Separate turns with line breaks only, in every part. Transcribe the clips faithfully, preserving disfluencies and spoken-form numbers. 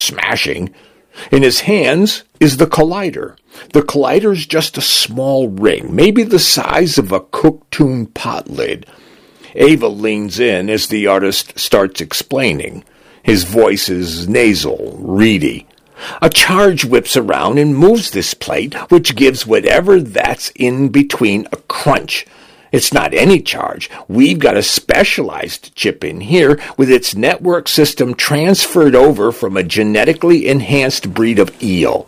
smashing. In his hands is the collider. The collider's just a small ring, maybe the size of a cook-tune pot lid. Ava leans in as the artist starts explaining. His voice is nasal, reedy. A charge whips around and moves this plate, which gives whatever that's in between a crunch. It's not any charge. We've got a specialized chip in here with its network system transferred over from a genetically enhanced breed of eel.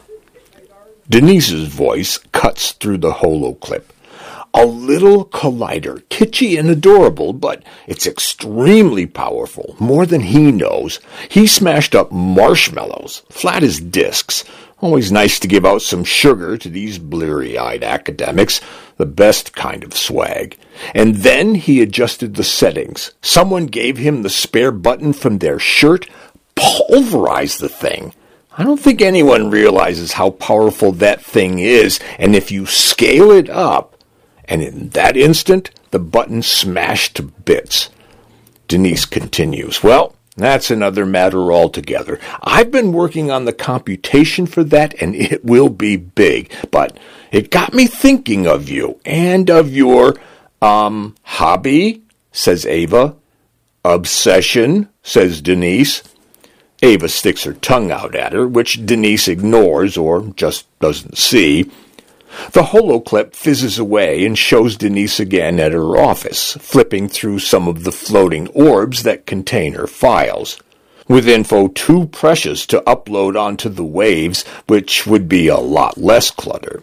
Denise's voice cuts through the holoclip. A little collider, kitschy and adorable, but it's extremely powerful, more than he knows. He smashed up marshmallows, flat as discs. Always nice to give out some sugar to these bleary-eyed academics, the best kind of swag. And then he adjusted the settings. Someone gave him the spare button from their shirt, pulverized the thing. I don't think anyone realizes how powerful that thing is, and if you scale it up, and in that instant, the button smashed to bits. Denise continues, well, that's another matter altogether. I've been working on the computation for that, and it will be big. But it got me thinking of you, and of your, um, hobby, says Ava. Obsession, says Denise. Ava sticks her tongue out at her, which Denise ignores or just doesn't see. The holoclip fizzes away and shows Denise again at her office, flipping through some of the floating orbs that contain her files, with info too precious to upload onto the waves, which would be a lot less clutter.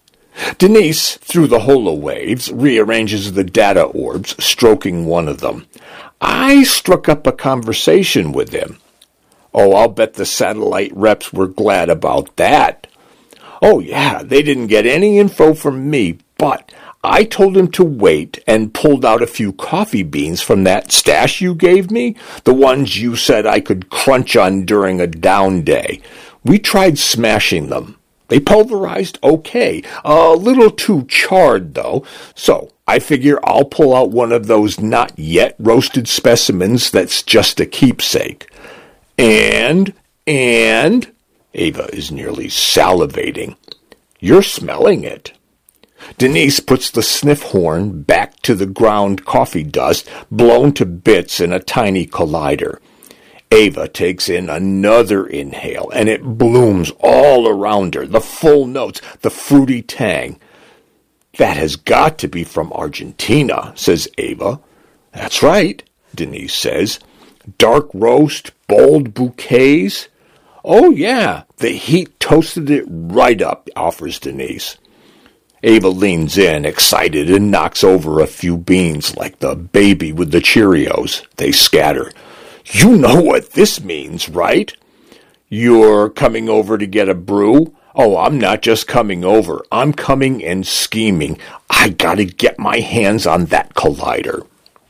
Denise, through the holowaves, rearranges the data orbs, stroking one of them. I struck up a conversation with him. Oh, I'll bet the satellite reps were glad about that. Oh, yeah, they didn't get any info from me, but I told him to wait and pulled out a few coffee beans from that stash you gave me, the ones you said I could crunch on during a down day. We tried smashing them. They pulverized okay, a little too charred, though, so I figure I'll pull out one of those not yet roasted specimens that's just a keepsake. And, and... Ava is nearly salivating. You're smelling it. Denise puts the sniff horn back to the ground coffee dust, blown to bits in a tiny collider. Ava takes in another inhale, and it blooms all around her, the full notes, the fruity tang. That has got to be from Argentina, says Ava. That's right, Denise says. Dark roast, bold bouquets. Oh, yeah, the heat toasted it right up, offers Denise. Ava leans in, excited, and knocks over a few beans like the baby with the Cheerios. They scatter. You know what this means, right? You're coming over to get a brew? Oh, I'm not just coming over. I'm coming and scheming. I gotta get my hands on that collider.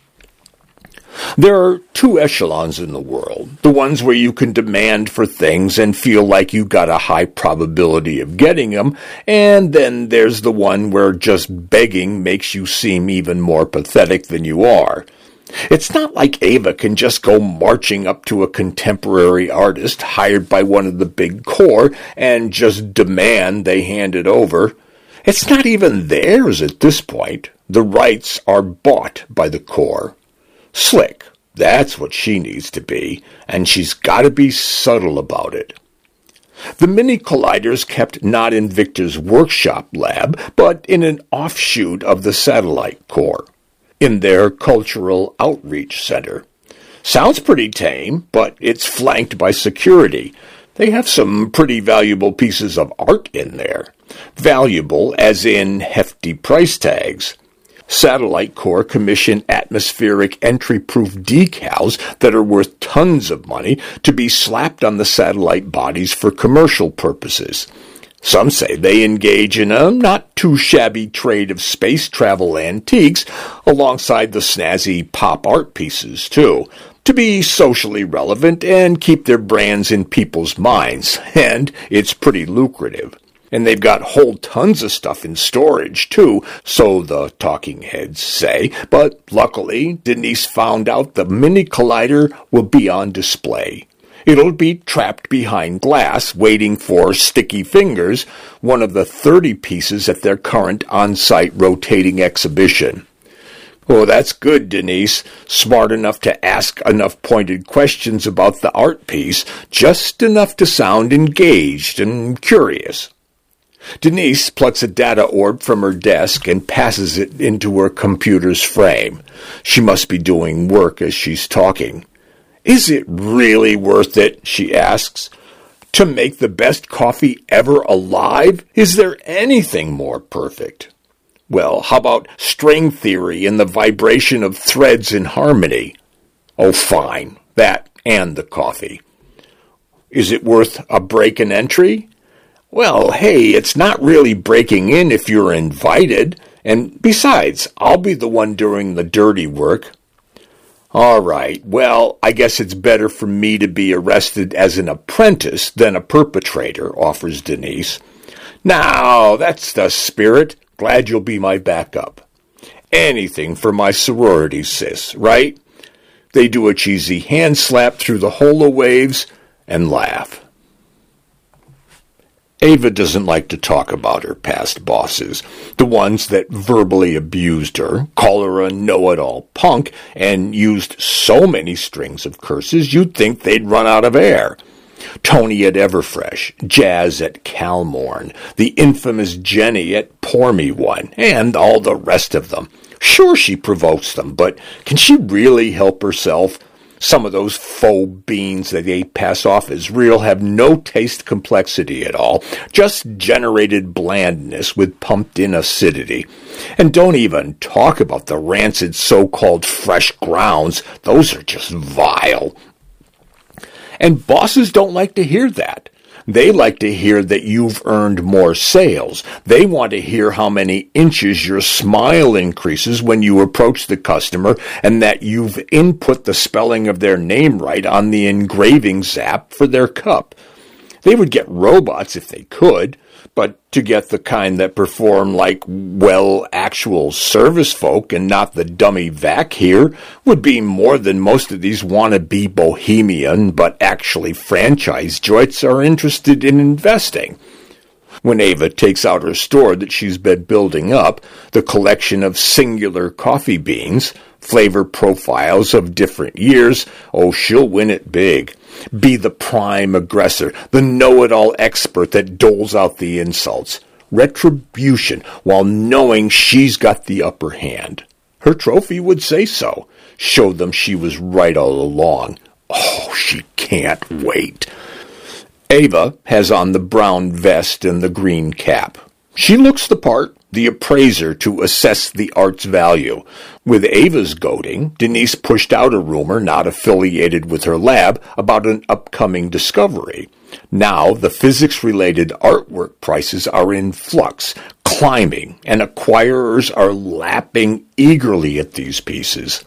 There are two echelons in the world, the ones where you can demand for things and feel like you got a high probability of getting them, and then there's the one where just begging makes you seem even more pathetic than you are. It's not like Ava can just go marching up to a contemporary artist hired by one of the big corps and just demand they hand it over. It's not even theirs at this point. The rights are bought by the corps. Slick, that's what she needs to be, and she's got to be subtle about it. The mini colliders kept not in Victor's workshop lab, but in an offshoot of the satellite corps, in their cultural outreach center. Sounds pretty tame, but it's flanked by security. They have some pretty valuable pieces of art in there. Valuable as in hefty price tags. Satellite Corps commission atmospheric entry-proof decals that are worth tons of money to be slapped on the satellite bodies for commercial purposes. Some say they engage in a not-too-shabby trade of space travel antiques alongside the snazzy pop art pieces, too, to be socially relevant and keep their brands in people's minds, and it's pretty lucrative. And they've got whole tons of stuff in storage, too, so the talking heads say. But luckily, Denise found out the mini collider will be on display. It'll be trapped behind glass, waiting for Sticky Fingers, one of the thirty pieces at their current on-site rotating exhibition. Oh, that's good, Denise. Smart enough to ask enough pointed questions about the art piece, just enough to sound engaged and curious. Denise plucks a data orb from her desk and passes it into her computer's frame. She must be doing work as she's talking. Is it really worth it, she asks, to make the best coffee ever alive? Is there anything more perfect? Well, how about string theory and the vibration of threads in harmony? Oh, fine, that and the coffee. Is it worth a break and entry? Well, hey, it's not really breaking in if you're invited, and besides, I'll be the one doing the dirty work. All right, well, I guess it's better for me to be arrested as an apprentice than a perpetrator, offers Denise. Now, that's the spirit. Glad you'll be my backup. Anything for my sorority sis, right? They do a cheesy hand slap through the holowaves and laugh. Ava doesn't like to talk about her past bosses, the ones that verbally abused her, call her a know-it-all punk, and used so many strings of curses you'd think they'd run out of air. Tony at Everfresh, Jazz at Calmorn, the infamous Jenny at Pour Me One, and all the rest of them. Sure, she provokes them, but can she really help herself? Some of those faux beans that they pass off as real have no taste complexity at all, just generated blandness with pumped-in acidity. And don't even talk about the rancid so-called fresh grounds. Those are just vile. And bosses don't like to hear that. They like to hear that you've earned more sales. They want to hear how many inches your smile increases when you approach the customer and that you've input the spelling of their name right on the engraving zap for their cup. They would get robots if they could, but to get the kind that perform like, well, actual service folk and not the dummy vac here would be more than most of these wannabe bohemian but actually franchise joints are interested in investing. When Ava takes out her store that she's been building up, the collection of singular coffee beans, flavor profiles of different years, oh, she'll win it big. Be the prime aggressor, the know-it-all expert that doles out the insults. Retribution, while knowing she's got the upper hand. Her trophy would say so. Show them she was right all along. Oh, she can't wait. Ava has on the brown vest and the green cap. She looks the part, the appraiser to assess the art's value. With Ava's goading, Denise pushed out a rumor not affiliated with her lab about an upcoming discovery. Now the physics-related artwork prices are in flux, climbing, and acquirers are lapping eagerly at these pieces.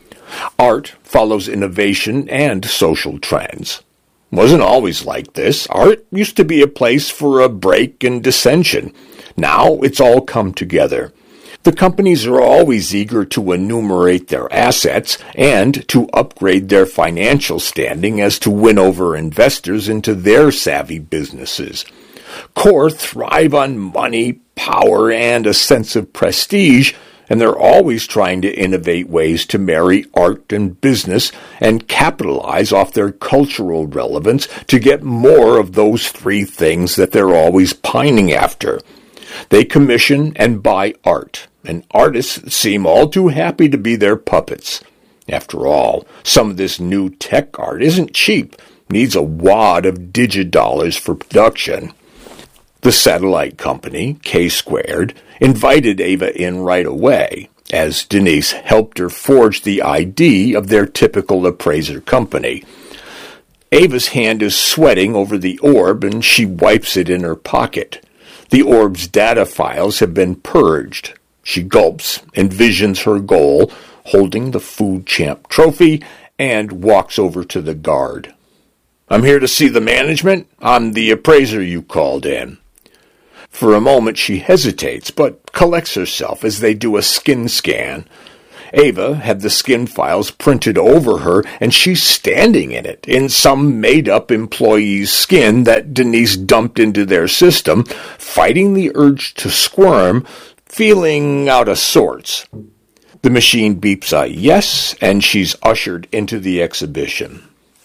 Art follows innovation and social trends. Wasn't always like this. Art used to be a place for a break and dissension. Now it's all come together. The companies are always eager to enumerate their assets and to upgrade their financial standing as to win over investors into their savvy businesses. Core thrive on money, power, and a sense of prestige, and they're always trying to innovate ways to marry art and business and capitalize off their cultural relevance to get more of those three things that they're always pining after. They commission and buy art, and artists seem all too happy to be their puppets. After all, some of this new tech art isn't cheap, needs a wad of digidollars for production. The satellite company, K Squared, invited Ava in right away, as Denise helped her forge the I D of their typical appraiser company. Ava's hand is sweating over the orb, and she wipes it in her pocket. The orb's data files have been purged. She gulps, envisions her goal, holding the Food Champ trophy, and walks over to the guard. "I'm here to see the management. I'm the appraiser you called in." For a moment she hesitates, but collects herself as they do a skin scan. Ava had the skin files printed over her, and she's standing in it, in some made-up employee's skin that Denise dumped into their system, fighting the urge to squirm, feeling out of sorts. The machine beeps a yes, and she's ushered into the exhibition.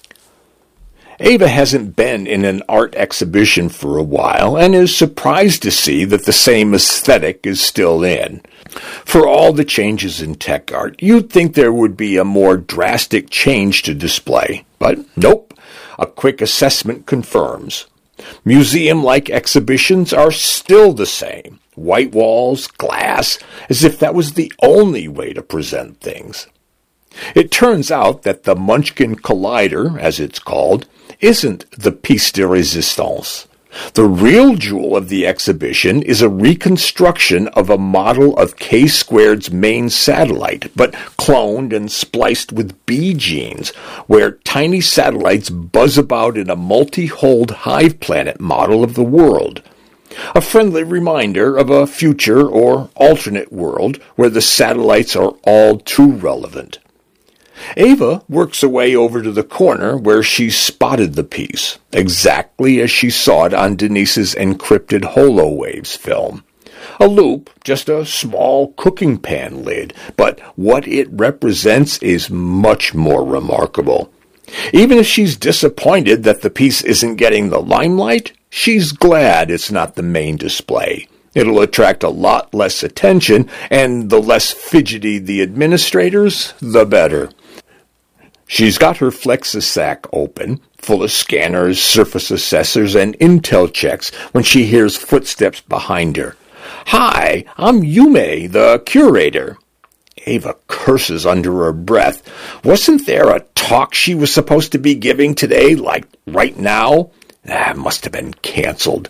Ava hasn't been in an art exhibition for a while and is surprised to see that the same aesthetic is still in. For all the changes in tech art, you'd think there would be a more drastic change to display, but nope, a quick assessment confirms. Museum-like exhibitions are still the same. White walls, glass, as if that was the only way to present things. It turns out that the Munchkin Collider, as it's called, isn't the piece de resistance. The real jewel of the exhibition is a reconstruction of a model of K Squared's main satellite, but cloned and spliced with bee genes, where tiny satellites buzz about in a multi-holed hive planet model of the world. A friendly reminder of a future or alternate world where the satellites are all too relevant. Ava works her way over to the corner where she spotted the piece, exactly as she saw it on Denise's encrypted HoloWaves film. A loop, just a small cooking pan lid, but what it represents is much more remarkable. Even if she's disappointed that the piece isn't getting the limelight, she's glad it's not the main display. It'll attract a lot less attention, and the less fidgety the administrators, the better. She's got her FlexiSac open, full of scanners, surface assessors, and intel checks when she hears footsteps behind her. "Hi, I'm Yume, the curator." Ava curses under her breath. Wasn't there a talk she was supposed to be giving today, like right now? Ah, must have been canceled.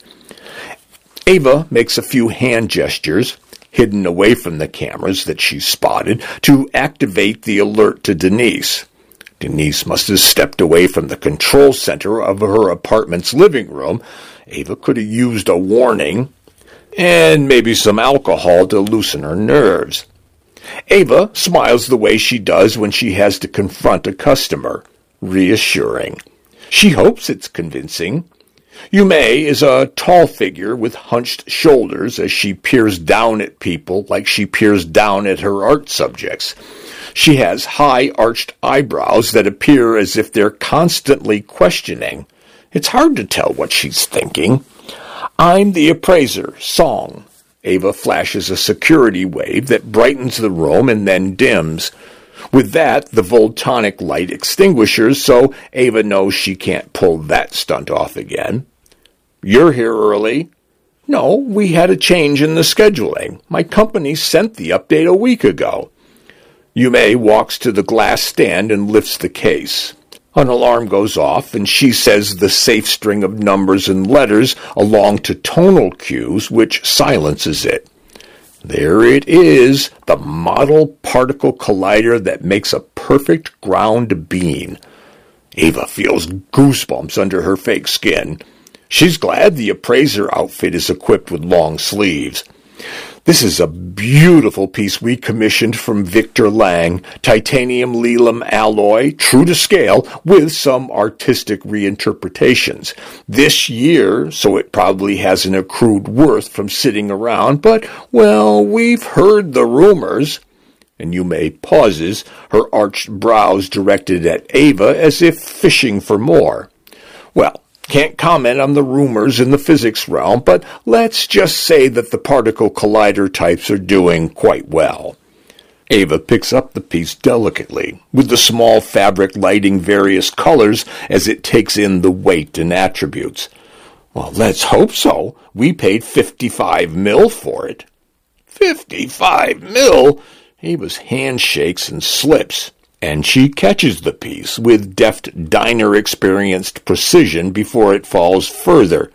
Ava makes a few hand gestures, hidden away from the cameras that she spotted, to activate the alert to Denise. Denise must have stepped away from the control center of her apartment's living room. Ava could have used a warning, and maybe some alcohol to loosen her nerves. Ava smiles the way she does when she has to confront a customer, reassuring. She hopes it's convincing. Yume is a tall figure with hunched shoulders as she peers down at people like she peers down at her art subjects. She has high-arched eyebrows that appear as if they're constantly questioning. It's hard to tell what she's thinking. "I'm the appraiser, Song." Ava flashes a security wave that brightens the room and then dims. With that, the Voltonic light extinguishers, so Ava knows she can't pull that stunt off again. "You're here early." "No, we had a change in the scheduling. My company sent the update a week ago." Yume walks to the glass stand and lifts the case. An alarm goes off, and she says the safe string of numbers and letters along to tonal cues, which silences it. There it is, the model particle collider that makes a perfect ground bean. Ava feels goosebumps under her fake skin. She's glad the appraiser outfit is equipped with long sleeves. This is a beautiful piece we commissioned from Victor Lang, titanium Lelam alloy, true to scale, with some artistic reinterpretations. This year, so it probably has an accrued worth from sitting around, but, well, we've heard the rumors. And Yume pauses, her arched brows directed at Ava as if fishing for more. Well, can't comment on the rumors in the physics realm, but let's just say that the particle collider types are doing quite well. Ava picks up the piece delicately, with the small fabric lighting various colors as it takes in the weight and attributes. Well, let's hope so. We paid fifty-five mil for it. Fifty-five mil? Ava's hand shakes and slips, and she catches the piece with deft diner-experienced precision before it falls further.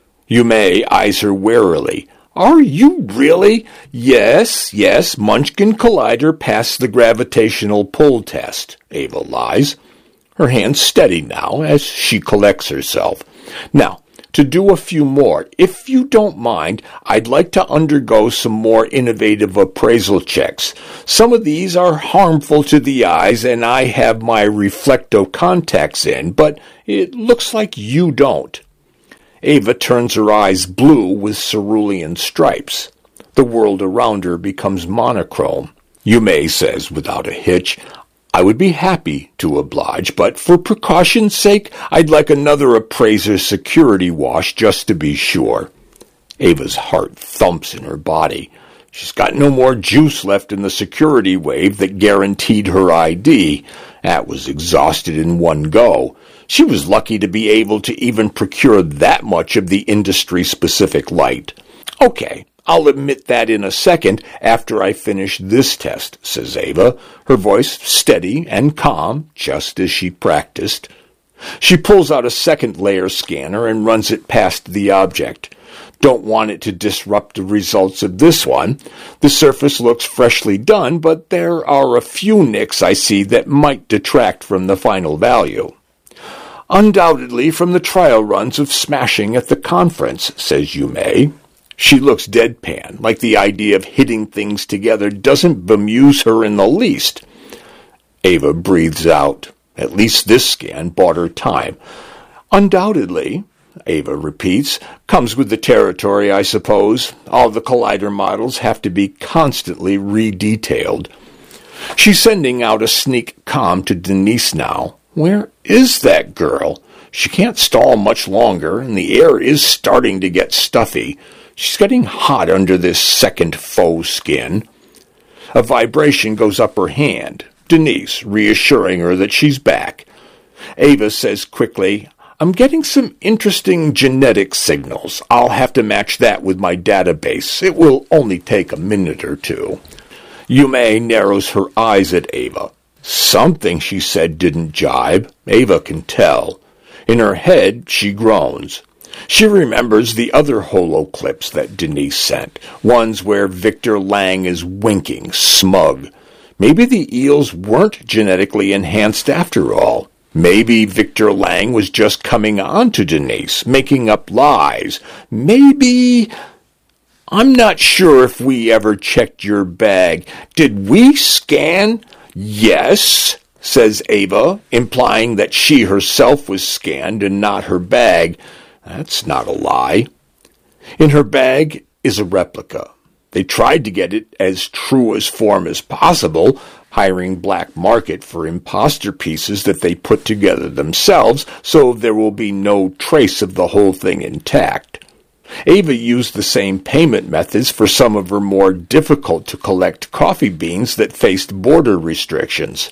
Yume eyes her warily. "Are you really?" "Yes, yes, Munchkin Collider passed the gravitational pull test," Ava lies. Her hands steady now as she collects herself. "Now, to to do a few more. If you don't mind, I'd like to undergo some more innovative appraisal checks. Some of these are harmful to the eyes, and I have my reflecto contacts in, but it looks like you don't. Ava turns her eyes blue with cerulean stripes. The world around her becomes monochrome. Yume says without a hitch, I would be happy to oblige, but for precaution's sake, I'd like another appraiser's security wash just to be sure. Ava's heart thumps in her body. She's got no more juice left in the security wave that guaranteed her I D. That was exhausted in one go. She was lucky to be able to even procure that much of the industry-specific light. Okay, I'll admit that in a second after I finish this test, says Ava, her voice steady and calm, just as she practiced. She pulls out a second-layer scanner and runs it past the object. Don't want it to disrupt the results of this one. The surface looks freshly done, but there are a few nicks I see that might detract from the final value. Undoubtedly from the trial runs of smashing at the conference, says Yume. She looks deadpan, like the idea of hitting things together doesn't bemuse her in the least. Ava breathes out. At least this scan bought her time. Undoubtedly, Ava repeats, comes with the territory, I suppose. All the collider models have to be constantly redetailed. She's sending out a sneak comm to Denise now. Where is that girl? She can't stall much longer, and the air is starting to get stuffy. She's getting hot under this second faux skin. A vibration goes up her hand. Denise, reassuring her that she's back. Ava says quickly, I'm getting some interesting genetic signals. I'll have to match that with my database. It will only take a minute or two. Yume narrows her eyes at Ava. Something she said didn't jibe. Ava can tell. In her head, she groans. She remembers the other holo clips that Denise sent, ones where Victor Lang is winking, smug. Maybe the eels weren't genetically enhanced after all. Maybe Victor Lang was just coming on to Denise, making up lies. Maybe... I'm not sure if we ever checked your bag. Did we scan? Yes, says Ava, implying that she herself was scanned and not her bag. That's not a lie. In her bag is a replica. They tried to get it as true as form as possible, hiring black market for imposter pieces that they put together themselves, so there will be no trace of the whole thing intact. Ava used the same payment methods for some of her more difficult-to-collect coffee beans that faced border restrictions.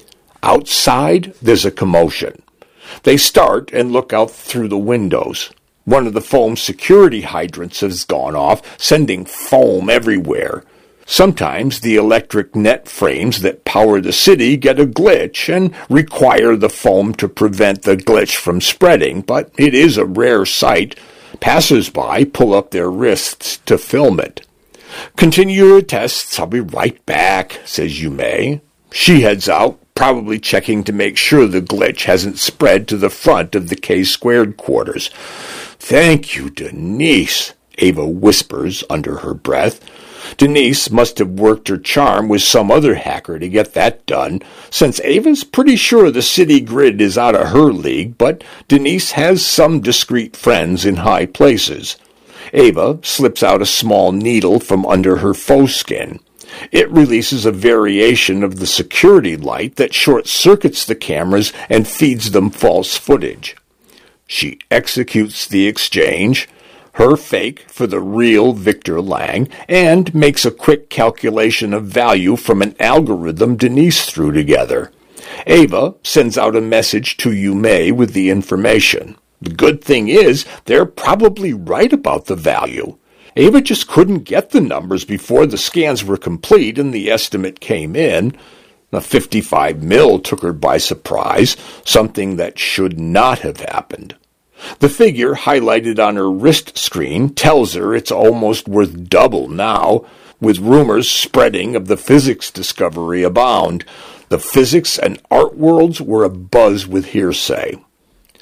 Outside, there's a commotion. They start and look out through the windows. One of the foam security hydrants has gone off, sending foam everywhere. Sometimes the electric net frames that power the city get a glitch and require the foam to prevent the glitch from spreading, but it is a rare sight. Passers-by pull up their wrists to film it. Continue your tests. I'll be right back, says Yume. She heads out, probably checking to make sure the glitch hasn't spread to the front of the K-squared quarters. Thank you, Denise, Ava whispers under her breath. Denise must have worked her charm with some other hacker to get that done, since Ava's pretty sure the city grid is out of her league, but Denise has some discreet friends in high places. Ava slips out a small needle from under her faux skin. It releases a variation of the security light that short-circuits the cameras and feeds them false footage. She executes the exchange, her fake for the real Victor Lang, and makes a quick calculation of value from an algorithm Denise threw together. Ava sends out a message to Yume with the information. The good thing is, they're probably right about the value. Ava just couldn't get the numbers before the scans were complete and the estimate came in. The fifty-five mil took her by surprise, something that should not have happened. The figure highlighted on her wrist screen tells her it's almost worth double now, with rumors spreading of the physics discovery abound. The physics and art worlds were abuzz with hearsay.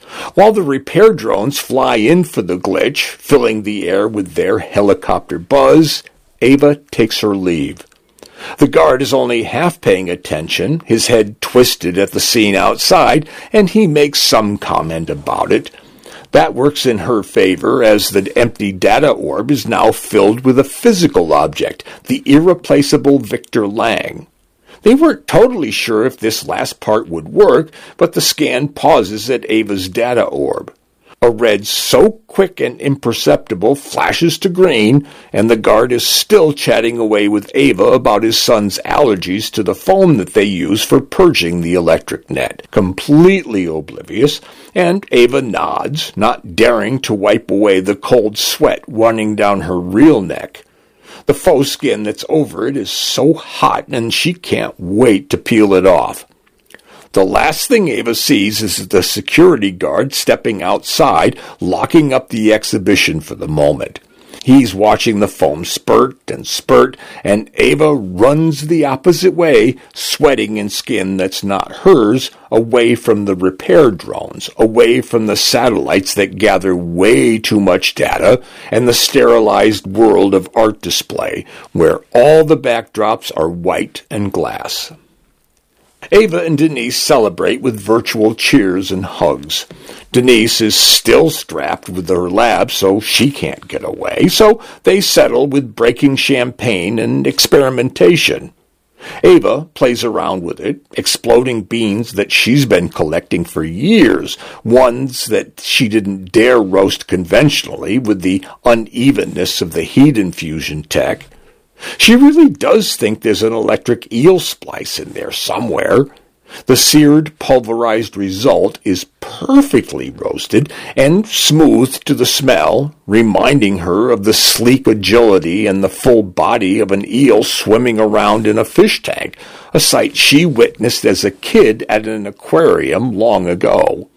While the repair drones fly in for the glitch, filling the air with their helicopter buzz, Ava takes her leave. The guard is only half paying attention, his head twisted at the scene outside, and he makes some comment about it. That works in her favor, as the empty data orb is now filled with a physical object, the irreplaceable Victor Lang. They weren't totally sure if this last part would work, but the scan pauses at Ava's data orb. A red so quick and imperceptible flashes to green, and the guard is still chatting away with Ava about his son's allergies to the foam that they use for purging the electric net, completely oblivious, and Ava nods, not daring to wipe away the cold sweat running down her real neck. The faux skin that's over it is so hot, and she can't wait to peel it off. The last thing Ava sees is the security guard stepping outside, locking up the exhibition for the moment. He's watching the foam spurt and spurt, and Ava runs the opposite way, sweating in skin that's not hers, away from the repair drones, away from the satellites that gather way too much data, and the sterilized world of art display, where all the backdrops are white and glass. Ava and Denise celebrate with virtual cheers and hugs. Denise is still strapped with her lab, so she can't get away, so they settle with breaking champagne and experimentation. Ava plays around with it, exploding beans that she's been collecting for years, ones that she didn't dare roast conventionally with the unevenness of the heat infusion tech. She really does think there's an electric eel splice in there somewhere. The seared, pulverized result is perfectly roasted and smooth to the smell, reminding her of the sleek agility and the full body of an eel swimming around in a fish tank, a sight she witnessed as a kid at an aquarium long ago.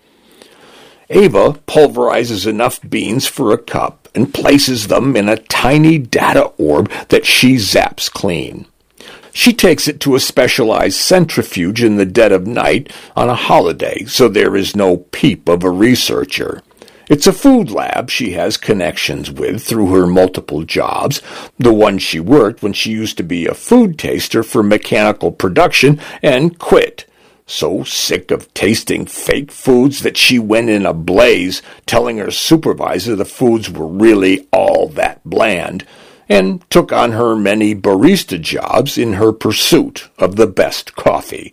Ava pulverizes enough beans for a cup and places them in a tiny data orb that she zaps clean. She takes it to a specialized centrifuge in the dead of night on a holiday, so there is no peep of a researcher. It's a food lab she has connections with through her multiple jobs, the one she worked when she used to be a food taster for mechanical production and quit. So sick of tasting fake foods that she went in a blaze, telling her supervisor the foods were really all that bland, and took on her many barista jobs in her pursuit of the best coffee.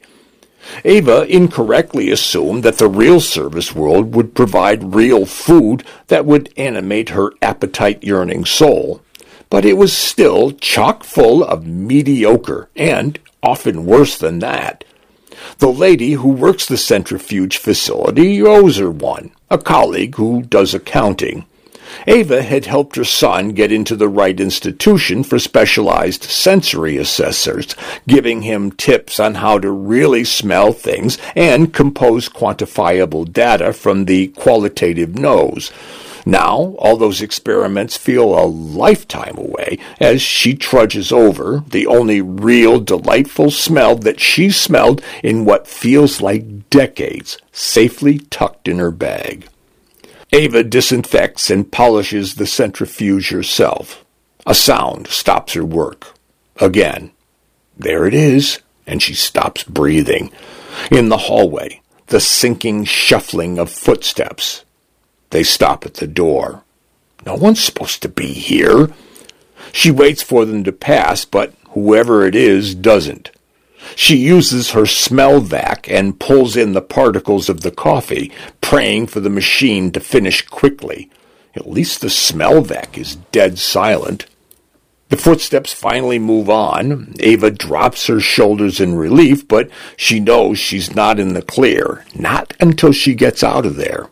Ava incorrectly assumed that the real service world would provide real food that would animate her appetite-yearning soul, but it was still chock full of mediocre and often worse than that. The lady who works the centrifuge facility owes her one, a colleague who does accounting. Ava had helped her son get into the right institution for specialized sensory assessors, giving him tips on how to really smell things and compose quantifiable data from the qualitative nose. Now, all those experiments feel a lifetime away as she trudges over the only real delightful smell that she smelled in what feels like decades, safely tucked in her bag. Ava disinfects and polishes the centrifuge herself. A sound stops her work. Again. There it is, and she stops breathing. In the hallway, the sinking shuffling of footsteps. They stop at the door. No one's supposed to be here. She waits for them to pass, but whoever it is doesn't. She uses her smell vac and pulls in the particles of the coffee, praying for the machine to finish quickly. At least the smell vac is dead silent. The footsteps finally move on. Ava drops her shoulders in relief, but she knows she's not in the clear, not until she gets out of there.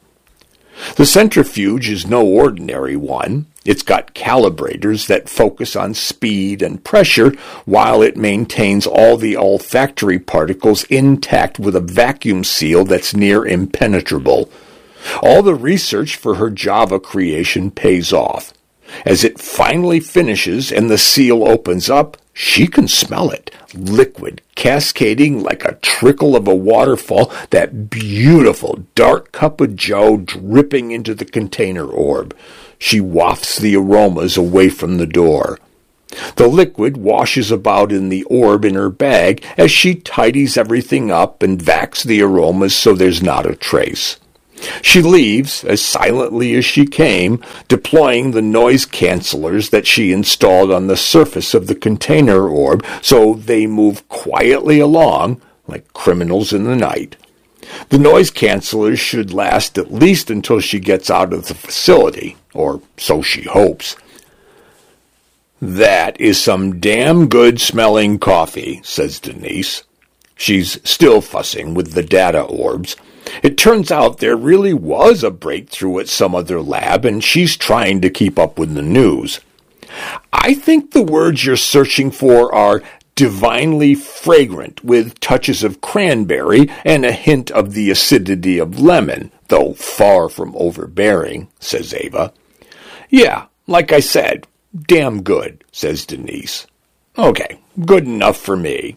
The centrifuge is no ordinary one. It's got calibrators that focus on speed and pressure while it maintains all the olfactory particles intact with a vacuum seal that's near impenetrable. All the research for her Java creation pays off. As it finally finishes and the seal opens up, She can smell it, liquid, cascading like a trickle of a waterfall, that beautiful dark cup of joe dripping into the container orb. She wafts the aromas away from the door. The liquid washes about in the orb in her bag as she tidies everything up and vacs the aromas so there's not a trace. She leaves as silently as she came, deploying the noise cancellers that she installed on the surface of the container orb so they move quietly along like criminals in the night. The noise cancellers should last at least until she gets out of the facility, or so she hopes. "That is some damn good-smelling coffee," says Denise. She's still fussing with the data orbs. It turns out there really was a breakthrough at some other lab, and she's trying to keep up with the news. "I think the words you're searching for are divinely fragrant, with touches of cranberry and a hint of the acidity of lemon, though far from overbearing," says Ava. "Yeah, like I said, damn good," says Denise. "Okay, good enough for me."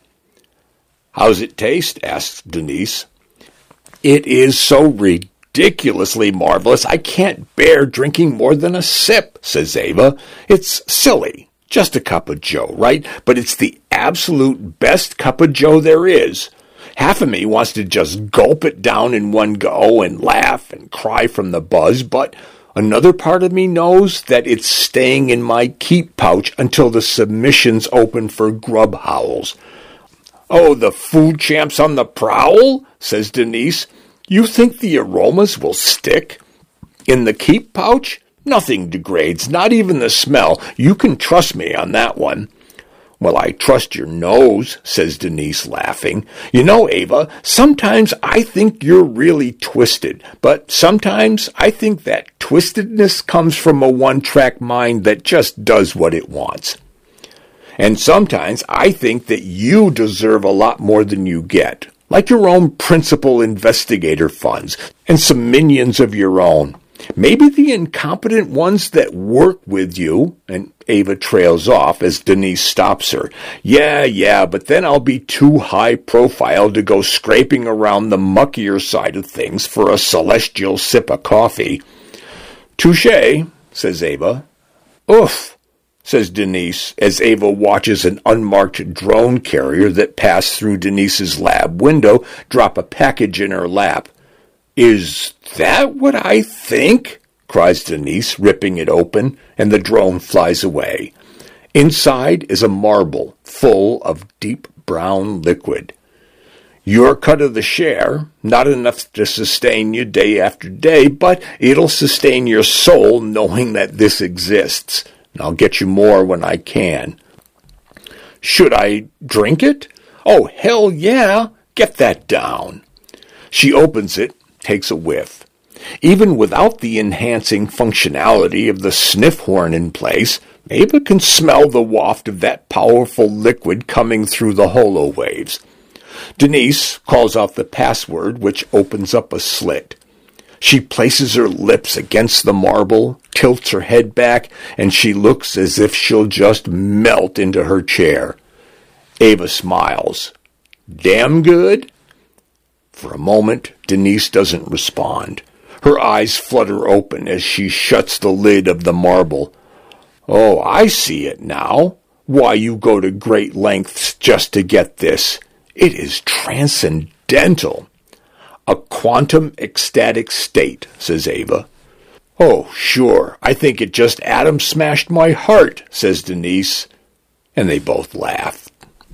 "How's it taste?" asks Denise. "It is so ridiculously marvelous I can't bear drinking more than a sip," says Ava. "It's silly, just a cup of joe, right? But it's the absolute best cup of joe there is. Half of me wants to just gulp it down in one go and laugh and cry from the buzz, but another part of me knows that it's staying in my keep pouch until the submissions open for grub howls." "Oh, the food champ's on the prowl?" says Denise. "You think the aromas will stick? In the keep pouch? Nothing degrades, not even the smell. You can trust me on that one." "Well, I trust your nose," says Denise, laughing. "You know, Ava, sometimes I think you're really twisted, but sometimes I think that twistedness comes from a one-track mind that just does what it wants. And sometimes I think that you deserve a lot more than you get, like your own principal investigator funds and some minions of your own. Maybe the incompetent ones that work with you," and Ava trails off as Denise stops her. "Yeah, yeah, but then I'll be too high profile to go scraping around the muckier side of things for a celestial sip of coffee." "Touché," says Ava. "Oof," says Denise, as Ava watches an unmarked drone carrier that passed through Denise's lab window drop a package in her lap. "Is that what I think?" cries Denise, ripping it open, and the drone flies away. Inside is a marble full of deep brown liquid. "Your cut of the share, not enough to sustain you day after day, but it'll sustain your soul knowing that this exists. I'll get you more when I can." "Should I drink it?" "Oh, hell yeah! Get that down." She opens it, takes a whiff. Even without the enhancing functionality of the sniff horn in place, Ava can smell the waft of that powerful liquid coming through the holo waves. Denise calls out the password, which opens up a slit. She places her lips against the marble, tilts her head back, and she looks as if she'll just melt into her chair. Ava smiles. "Damn good?" For a moment, Denise doesn't respond. Her eyes flutter open as she shuts the lid of the marble. "Oh, I see it now. Why you go to great lengths just to get this. It is transcendental." "A quantum ecstatic state," says Ava. "Oh, sure, I think it just atom-smashed my heart," says Denise, and they both laugh.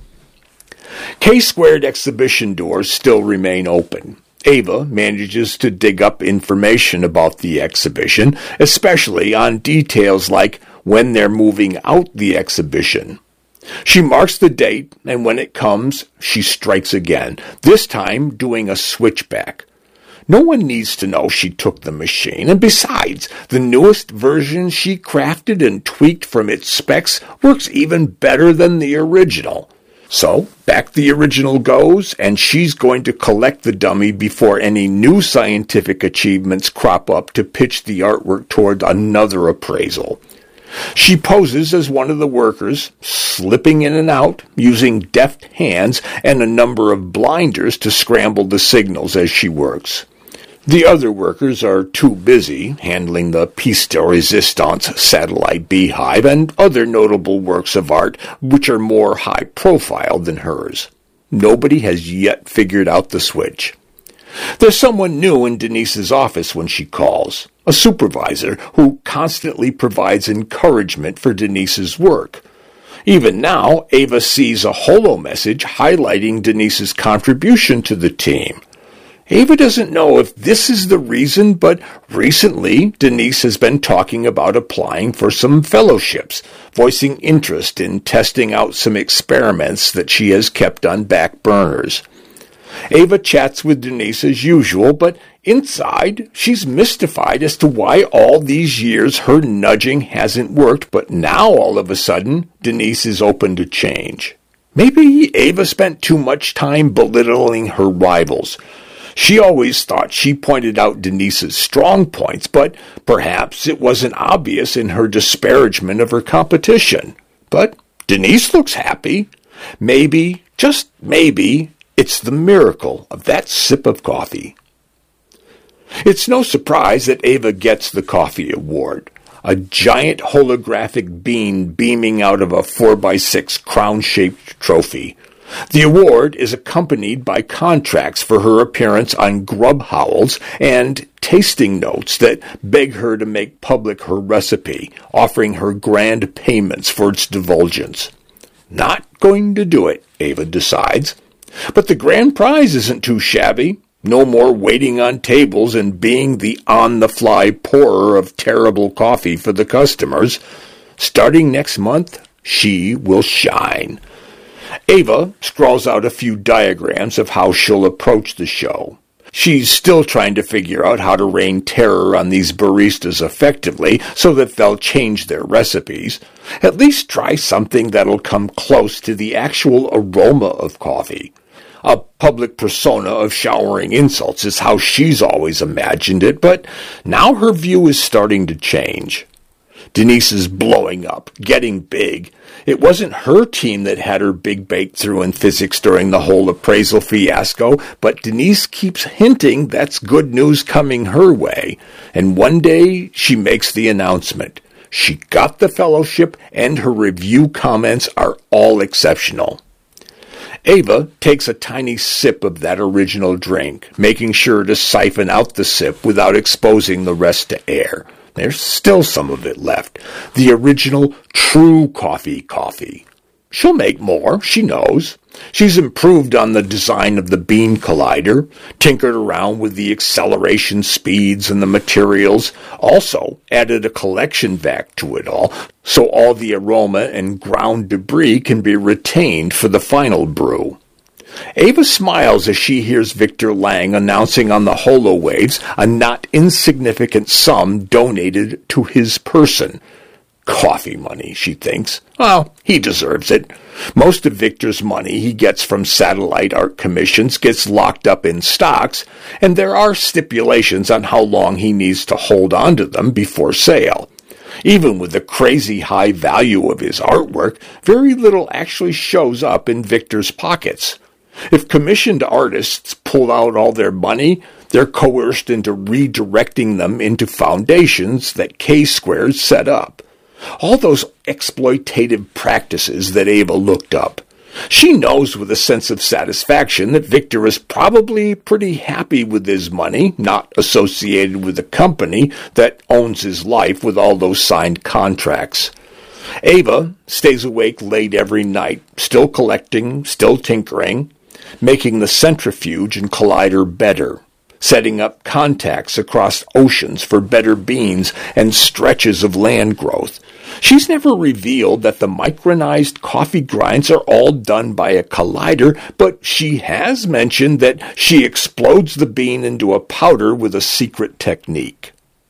K-squared exhibition doors still remain open. Ava manages to dig up information about the exhibition, especially on details like when they're moving out the exhibition. She marks the date, and when it comes, she strikes again, this time doing a switchback. No one needs to know she took the machine, and besides, the newest version she crafted and tweaked from its specs works even better than the original. So, back the original goes, and she's going to collect the dummy before any new scientific achievements crop up to pitch the artwork toward another appraisal. She poses as one of the workers, slipping in and out, using deft hands and a number of blinders to scramble the signals as she works. The other workers are too busy handling the pièce de résistance satellite beehive and other notable works of art which are more high-profile than hers. Nobody has yet figured out the switch. There's someone new in Denise's office when she calls, a supervisor who constantly provides encouragement for Denise's work. Even now, Ava sees a holo message highlighting Denise's contribution to the team. Ava doesn't know if this is the reason, but recently Denise has been talking about applying for some fellowships, voicing interest in testing out some experiments that she has kept on back burners. Ava chats with Denise as usual, but inside she's mystified as to why all these years her nudging hasn't worked, but now all of a sudden Denise is open to change. Maybe Ava spent too much time belittling her rivals. She always thought she pointed out Denise's strong points, but perhaps it wasn't obvious in her disparagement of her competition. But Denise looks happy. Maybe, just maybe, it's the miracle of that sip of coffee. It's no surprise that Ava gets the coffee award, a giant holographic bean beaming out of a four by six crown-shaped trophy. The award is accompanied by contracts for her appearance on Grub Howls and tasting notes that beg her to make public her recipe, offering her grand payments for its divulgence. Not going to do it, Ava decides. But the grand prize isn't too shabby. No more waiting on tables and being the on-the-fly pourer of terrible coffee for the customers. Starting next month, she will shine. Ava scrawls out a few diagrams of how she'll approach the show. She's still trying to figure out how to rain terror on these baristas effectively so that they'll change their recipes. At least try something that'll come close to the actual aroma of coffee. A public persona of showering insults is how she's always imagined it, but now her view is starting to change. Denise is blowing up, getting big. It wasn't her team that had her big breakthrough in physics during the whole appraisal fiasco, but Denise keeps hinting that's good news coming her way. And one day she makes the announcement. She got the fellowship, and her review comments are all exceptional. Ava takes a tiny sip of that original drink, making sure to siphon out the sip without exposing the rest to air. There's still some of it left. The original true coffee coffee. She'll make more, she knows. She's improved on the design of the bean collider, tinkered around with the acceleration speeds and the materials, also added a collection vac to it all, so all the aroma and ground debris can be retained for the final brew. Ava smiles as she hears Victor Lang announcing on the HoloWaves a not insignificant sum donated to his person. Coffee money, she thinks. Well, he deserves it. Most of Victor's money he gets from satellite art commissions gets locked up in stocks, and there are stipulations on how long he needs to hold on to them before sale. Even with the crazy high value of his artwork, very little actually shows up in Victor's pockets. If commissioned artists pull out all their money, they're coerced into redirecting them into foundations that K-Squares set up. All those exploitative practices that Ava looked up. She knows with a sense of satisfaction that Victor is probably pretty happy with his money, not associated with the company that owns his life with all those signed contracts. Ava stays awake late every night, still collecting, still tinkering, making the centrifuge and collider better, setting up contacts across oceans for better beans and stretches of land growth. She's never revealed that the micronized coffee grinds are all done by a collider, but she has mentioned that she explodes the bean into a powder with a secret technique.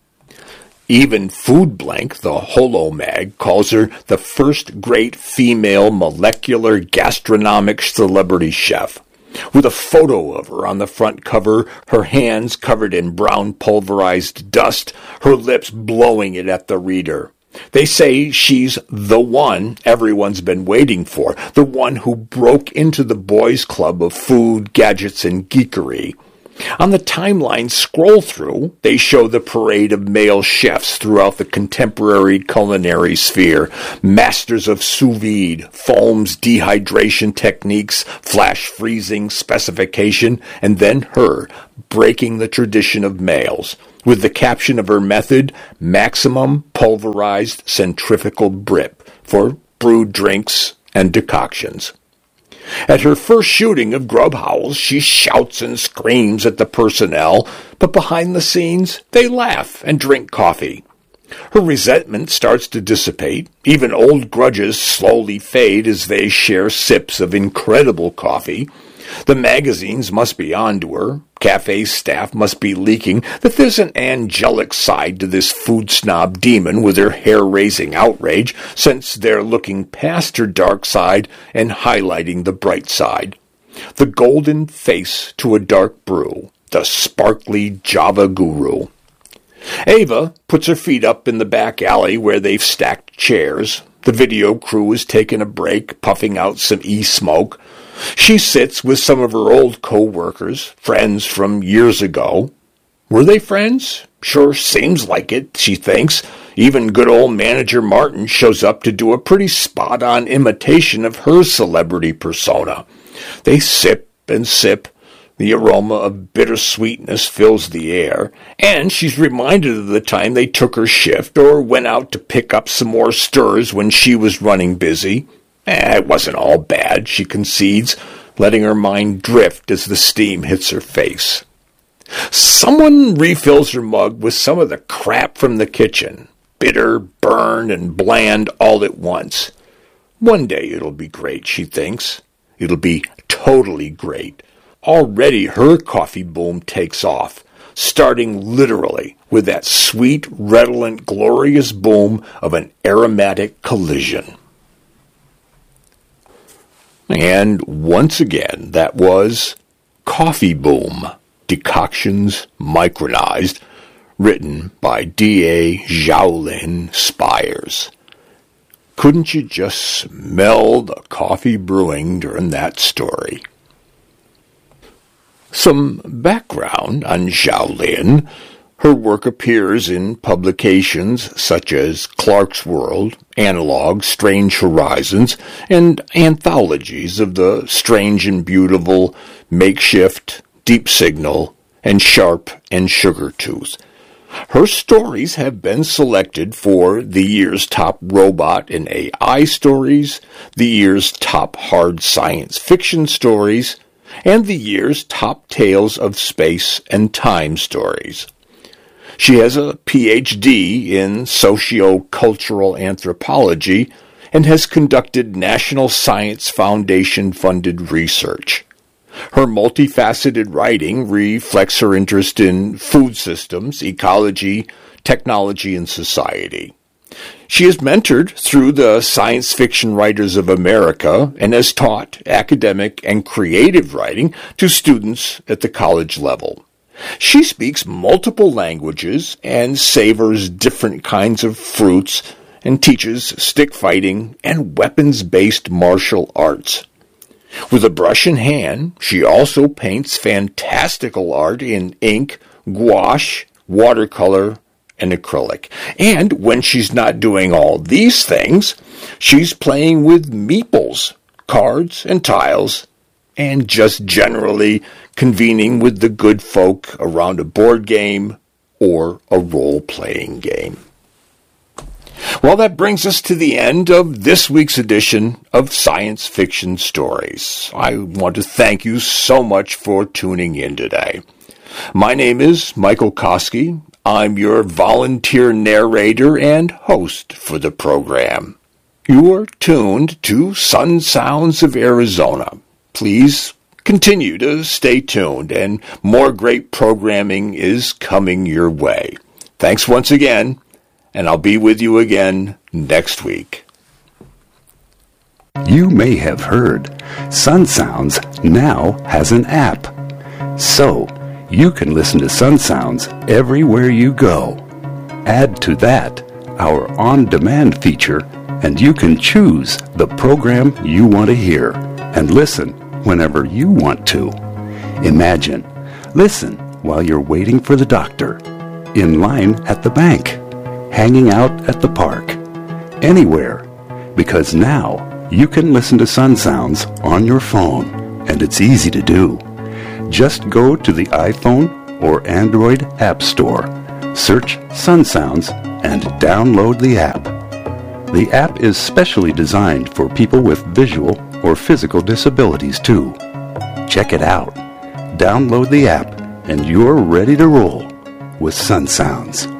Even Food Blank, the HoloMag, calls her the first great female molecular gastronomic celebrity chef. With a photo of her on the front cover, her hands covered in brown pulverized dust, her lips blowing it at the reader. They say she's the one everyone's been waiting for, the one who broke into the boys' club of food, gadgets, and geekery. On the timeline scroll-through, they show the parade of male chefs throughout the contemporary culinary sphere, masters of sous vide, foams, dehydration techniques, flash freezing, specification, and then her, breaking the tradition of males, with the caption of her method, maximum pulverized centrifugal drip, for brewed drinks and decoctions. At her first shooting of Grub Howls, she shouts and screams at the personnel, but behind the scenes, they laugh and drink coffee. Her resentment starts to dissipate. Even old grudges slowly fade as they share sips of incredible coffee. The magazines must be onto her. Cafe staff must be leaking that there's an angelic side to this food snob demon with her hair-raising outrage, since they're looking past her dark side and highlighting the bright side. The golden face to a dark brew, the sparkly Java guru. Ava puts her feet up in the back alley where they've stacked chairs. The video crew is taking a break, puffing out some e-smoke. She sits with some of her old co-workers, friends from years ago. Were they friends? Sure seems like it, she thinks. Even good old manager Martin shows up to do a pretty spot-on imitation of her celebrity persona. They sip and sip. The aroma of bittersweetness fills the air, and she's reminded of the time they took her shift or went out to pick up some more stirs when she was running busy. Eh, it wasn't all bad, she concedes, letting her mind drift as the steam hits her face. Someone refills her mug with some of the crap from the kitchen, bitter, burned, and bland all at once. One day it'll be great, she thinks. It'll be totally great. Already her coffee boom takes off, starting literally with that sweet, redolent, glorious boom of an aromatic collision. And once again, that was Coffee Boom, Decoctions Micronized, written by D A Zhaolin Spires. Couldn't you just smell the coffee brewing during that story? Some background on Zhaolin. Her work appears in publications such as Clarkesworld, Analog, Strange Horizons, and anthologies of the Strange and Beautiful, Makeshift, Deep Signal, and Sharp and Sugartooth. Her stories have been selected for the year's top robot and A I stories, the year's top hard science fiction stories, and the year's top tales of space and time stories. She has a P H D in socio-cultural anthropology and has conducted National Science Foundation-funded research. Her multifaceted writing reflects her interest in food systems, ecology, technology, and society. She is mentored through the Science Fiction Writers of America and has taught academic and creative writing to students at the college level. She speaks multiple languages and savors different kinds of fruits and teaches stick fighting and weapons-based martial arts. With a brush in hand, she also paints fantastical art in ink, gouache, watercolor, and acrylic. And when she's not doing all these things, she's playing with meeples, cards, and tiles, and just generally convening with the good folk around a board game or a role-playing game. Well, that brings us to the end of this week's edition of Science Fiction Stories. I want to thank you so much for tuning in today. My name is Michael Koski. I'm your volunteer narrator and host for the program. You are tuned to Sun Sounds of Arizona. Please continue to stay tuned, and more great programming is coming your way. Thanks once again, and I'll be with you again next week.
You may have heard Sun Sounds now has an app. So, you can listen to Sun Sounds everywhere you go. Add to that our on-demand feature, and you can choose the program you want to hear and listen whenever you want to. Imagine, listen while you're waiting for the doctor, in line at the bank, hanging out at the park, anywhere, because now you can listen to Sun Sounds on your phone, and it's easy to do. Just go to the iPhone or Android App Store, search Sun Sounds, and download the app. The app is specially designed for people with visual or physical disabilities too. Check it out. Download the app, and you're ready to roll with Sun Sounds.